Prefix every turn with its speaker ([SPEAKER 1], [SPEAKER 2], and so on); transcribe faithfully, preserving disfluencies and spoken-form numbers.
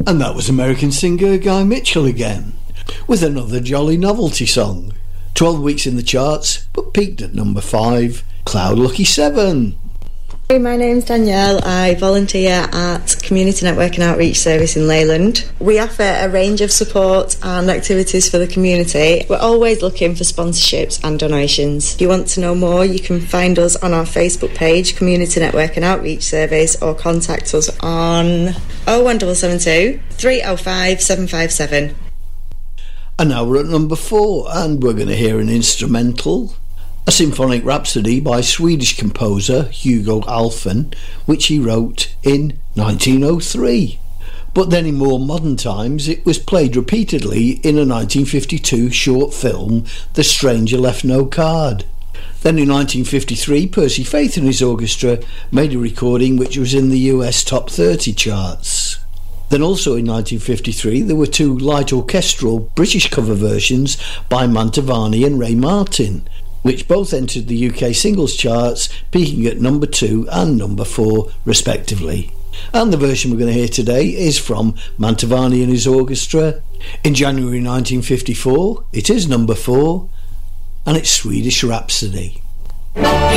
[SPEAKER 1] And that was American singer Guy Mitchell again, with another jolly novelty song. twelve weeks in the charts, but peaked at number five, Cloud Lucky seven.
[SPEAKER 2] Hey, my name's Danielle. I volunteer at Community Network and Outreach Service in Leyland. We offer a range of support and activities for the community. We're always looking for sponsorships and donations. If you want to know more, you can find us on our Facebook page, Community Network and Outreach Service, or contact us on oh one seven seven two, three oh five, seven five seven.
[SPEAKER 1] And now we're at number four, and we're going to hear an instrumental, a symphonic rhapsody by Swedish composer Hugo Alfvén, which he wrote in nineteen oh three. But then in more modern times it was played repeatedly in a nineteen fifty-two short film, The Stranger Left No Card. Then in nineteen fifty-three, Percy Faith and his orchestra made a recording which was in the U S top thirty charts. Then also in nineteen fifty-three there were two light orchestral British cover versions by Mantovani and Ray Martin, which both entered the U K singles charts, peaking at number two and number four respectively. And the version we're going to hear today is from Mantovani and his orchestra. In January nineteen fifty-four, it is number four, and it's Swedish Rhapsody.